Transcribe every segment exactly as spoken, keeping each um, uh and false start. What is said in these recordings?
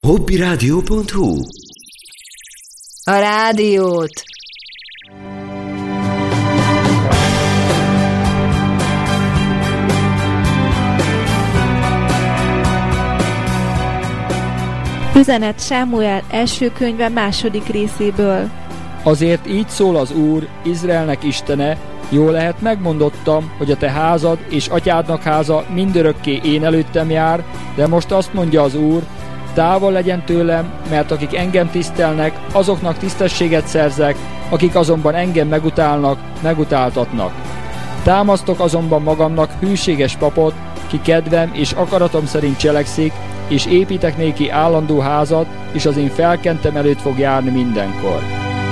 hobbiradio pont hu. A rádiót! Üzenet Sámuel első könyve második részéből. Azért így szól az Úr, Izraelnek Istene, jól lehet megmondottam, hogy a te házad és atyádnak háza mindörökké én előttem jár, de most azt mondja az Úr, távol legyen tőlem, mert akik engem tisztelnek, azoknak tisztességet szerzek, akik azonban engem megutálnak, megutáltatnak. Támasztok azonban magamnak hűséges papot, ki kedvem és akaratom szerint cselekszik, és építek néki állandó házat, és az én felkentem előtt fog járni mindenkor.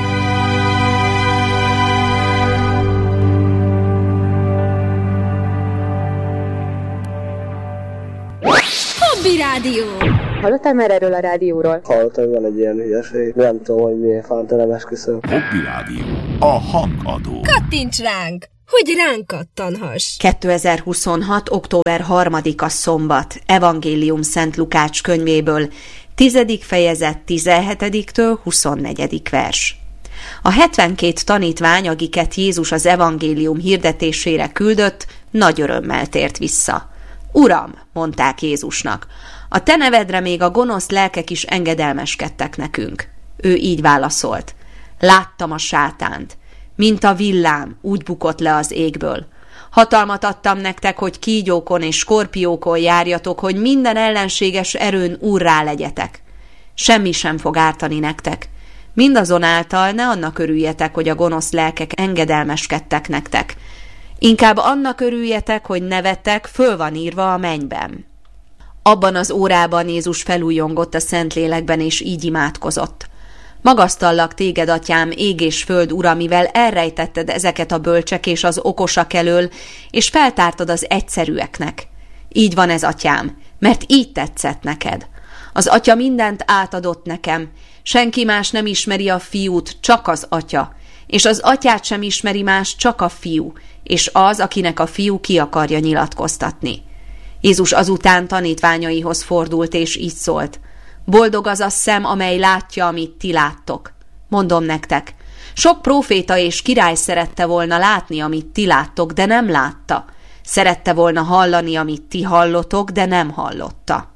Hobby Rádió! Hallottál már erről a rádióról? Hallottam, hogy van egy ilyen hülyeség. Nem tudom, hogy miért fánt, nem esküszöm. Hobby Rádió. A hangadó. Kattints ránk, hogy ránk kattanhass! kétezer-huszonhat. október harmadika szombat. Evangélium Szent Lukács könyvéből, tizedik fejezet tizenhetediktől huszonnegyedik vers. A hetvenkét tanítvány, akiket Jézus az evangélium hirdetésére küldött, nagy örömmel tért vissza. Uram, mondták Jézusnak, a te nevedre még a gonosz lelkek is engedelmeskedtek nekünk. Ő így válaszolt, láttam a sátánt, mint a villám, úgy bukott le az égből. Hatalmat adtam nektek, hogy kígyókon és skorpiókon járjatok, hogy minden ellenséges erőn úrrá legyetek. Semmi sem fog ártani nektek. Mindazonáltal ne annak örüljetek, hogy a gonosz lelkek engedelmeskedtek nektek. Inkább annak örüljetek, hogy nevetek, föl van írva a mennyben. Abban az órában Jézus felújongott a Szentlélekben, és így imádkozott. Magasztallak téged, atyám, ég és föld ura, mivel elrejtetted ezeket a bölcsek és az okosak elől, és feltártad az egyszerűeknek. Így van ez, atyám, mert így tetszett neked. Az atya mindent átadott nekem, senki más nem ismeri a fiút, csak az atya, és az atyát sem ismeri más, csak a fiú, és az, akinek a fiú ki akarja nyilatkoztatni. Jézus azután tanítványaihoz fordult, és így szólt, boldog az a szem, amely látja, amit ti láttok. Mondom nektek, sok próféta és király szerette volna látni, amit ti láttok, de nem látta. Szerette volna hallani, amit ti hallotok, de nem hallotta.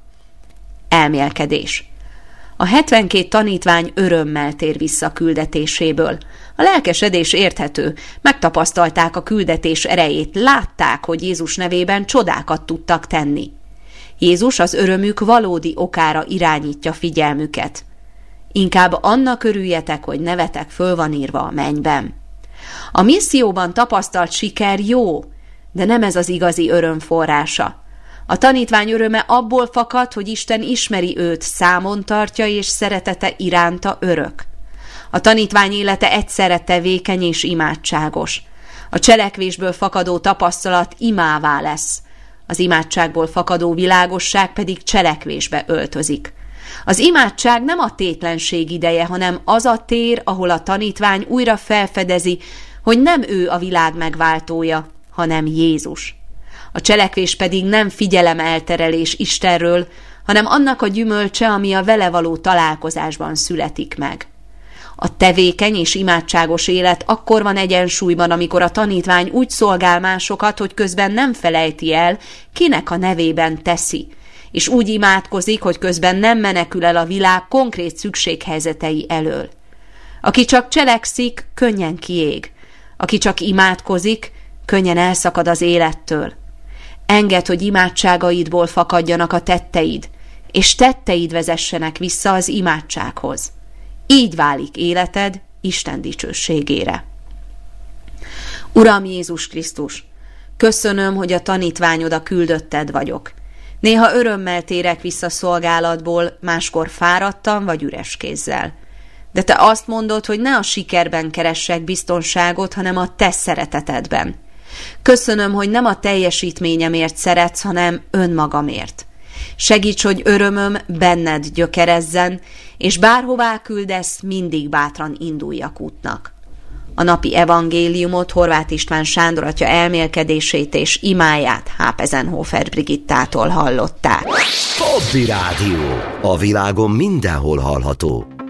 Elmélkedés. A hetvenkét tanítvány örömmel tér vissza küldetéséből. A lelkesedés érthető, megtapasztalták a küldetés erejét, látták, hogy Jézus nevében csodákat tudtak tenni. Jézus az örömük valódi okára irányítja figyelmüket. Inkább annak örüljetek, hogy nevetek, föl van írva a mennyben. A misszióban tapasztalt siker jó, de nem ez az igazi öröm forrása. A tanítvány öröme abból fakad, hogy Isten ismeri őt, számon tartja, és szeretete iránta örök. A tanítvány élete egyszerre tevékeny és imádságos. A cselekvésből fakadó tapasztalat imává lesz, az imádságból fakadó világosság pedig cselekvésbe öltözik. Az imádság nem a tétlenség ideje, hanem az a tér, ahol a tanítvány újra felfedezi, hogy nem ő a világ megváltója, hanem Jézus. A cselekvés pedig nem figyelemelterelés Istenről, hanem annak a gyümölcse, ami a vele való találkozásban születik meg. A tevékeny és imádságos élet akkor van egyensúlyban, amikor a tanítvány úgy szolgál másokat, hogy közben nem felejti el, kinek a nevében teszi, és úgy imádkozik, hogy közben nem menekül el a világ konkrét szükséghelyzetei elől. Aki csak cselekszik, könnyen kiég. Aki csak imádkozik, könnyen elszakad az élettől. Engedd, hogy imádságaidból fakadjanak a tetteid, és tetteid vezessenek vissza az imádsághoz. Így válik életed Isten dicsőségére. Uram Jézus Krisztus, köszönöm, hogy a tanítványod a küldötted vagyok. Néha örömmel térek vissza szolgálatból, máskor fáradtan vagy üres kézzel. De te azt mondod, hogy ne a sikerben keressek biztonságot, hanem a te szeretetedben. Köszönöm, hogy nem a teljesítményemért szeretsz, hanem önmagamért. Segíts, hogy örömöm benned gyökerezzen, és bárhová küldesz, mindig bátran induljak útnak. A napi evangéliumot Horváth István Sándor atya elmélkedését és imáját Hápezenhofer Brigittától hallották. Hobby Rádió. A világon mindenhol hallható.